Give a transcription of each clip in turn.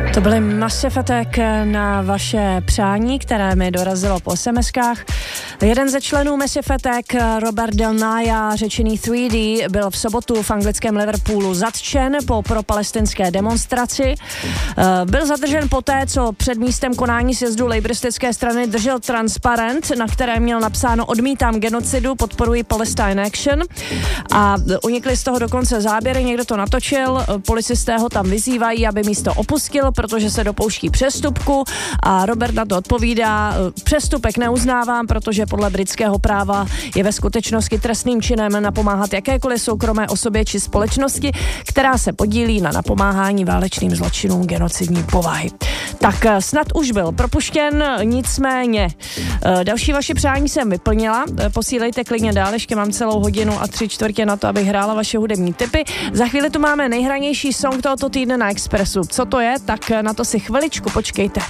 To byly Massive Attack na vaše přání, které mi dorazilo po SMS-kách. Jeden ze členů Massive Attack, Robert Del Naya, řečený 3D, byl v sobotu v anglickém Liverpoolu zatčen po propalestinské demonstraci. Byl zadržen poté, co před místem konání sjezdu laboristické strany držel transparent, na kterém měl napsáno "Odmítám genocidu, podporuji Palestine Action", a unikly z toho dokonce záběry, někdo to natočil, policisté ho tam vyzývají, aby místo opustil, protože se dopouští přestupku, a Robert na to odpovídá: "Přestupek neuznávám, protože podle britského práva je ve skutečnosti trestným činem napomáhat jakékoliv soukromé osobě či společnosti, která se podílí na napomáhání válečným zločinům genocidní povahy." Tak snad už byl propuštěn, nicméně další vaše přání jsem vyplnila. Posílejte klidně dál, ještě mám celou hodinu a 3/4 na to, abych hrála vaše hudební tipy. Za chvíli tu máme nejhranější song tohoto týdne na Expressu. Co to je? Tak na to si chviličku počkejte.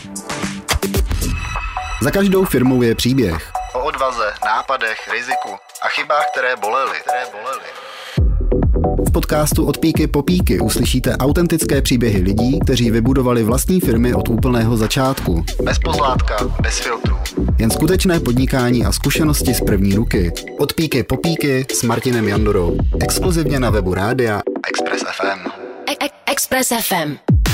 Za každou firmou je příběh. O odvaze, nápadech, riziku a chybách, které bolely. V podcastu Od píky po píky uslyšíte autentické příběhy lidí, kteří vybudovali vlastní firmy od úplného začátku. Bez pozlátka, bez filtrů. Jen skutečné podnikání a zkušenosti z první ruky. Od píky po píky s Martinem Jandorou. Exkluzivně na webu rádia Express FM. Express FM.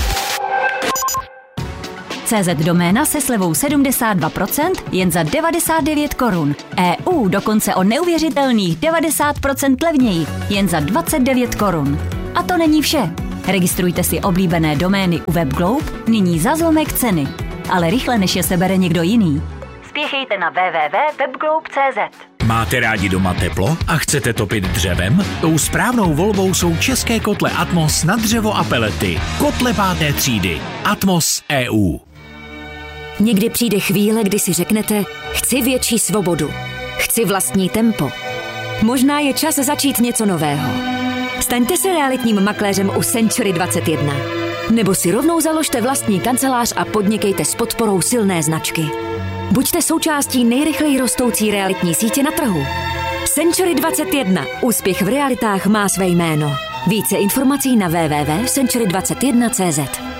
CZ doména se slevou 72% jen za 99 korun. EU dokonce o neuvěřitelných 90% levněji jen za 29 korun. A to není vše. Registrujte si oblíbené domény u WebGlobe nyní za zlomek ceny. Ale rychle, než je sebere někdo jiný. Spěchejte na www.webglobe.cz. Máte rádi doma teplo a chcete topit dřevem? Tou správnou volbou jsou české kotle Atmos na dřevo a pelety. Kotle 5. třídy. Atmos EU. Někdy přijde chvíle, kdy si řeknete: chci větší svobodu, chci vlastní tempo. Možná je čas začít něco nového. Staňte se realitním makléřem u Century 21. Nebo si rovnou založte vlastní kancelář a podnikejte s podporou silné značky. Buďte součástí nejrychleji rostoucí realitní sítě na trhu. Century 21. Úspěch v realitách má své jméno. Více informací na www.century21.cz.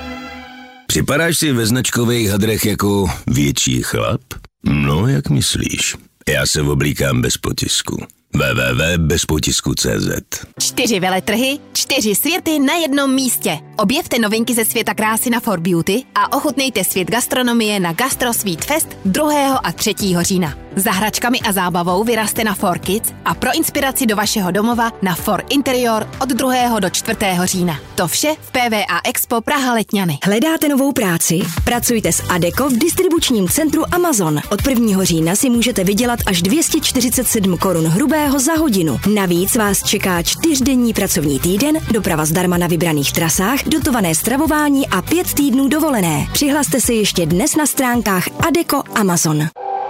Připadáš si ve značkových hadrech jako větší chlap? No, jak myslíš? Já se oblíkám bez potisku. www.bezpotisku.cz. 4 veletrhy, 4 světy na jednom místě. Objevte novinky ze světa krásy na For Beauty a ochutnejte svět gastronomie na Gastro Sweet Fest 2. a 3. října. Za hračkami a zábavou vyrazte na For Kids a pro inspiraci do vašeho domova na For Interior od 2. do 4. října. To vše v PVA Expo Praha Letňany. Hledáte novou práci? Pracujte s Adecco v distribučním centru Amazon. Od 1. října si můžete vydělat až 247 korun hrubého za hodinu. Navíc vás čeká 4denní pracovní týden, doprava zdarma na vybraných trasách, dotované stravování a 5 týdnů dovolené. Přihlaste se ještě dnes na stránkách Adecco Amazon.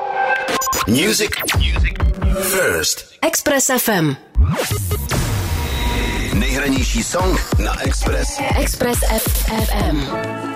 Music first. Express FM. Nejhranější song na Express. Express FM.